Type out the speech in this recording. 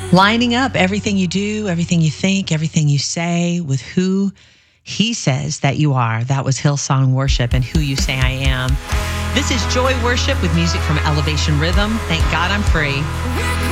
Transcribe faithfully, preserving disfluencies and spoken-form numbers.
Lining up everything you do, everything you think, everything you say with who he says that you are. That was Hillsong Worship and Who You Say I Am. This is Joy Worship with music from Elevation Rhythm. Thank God I'm free.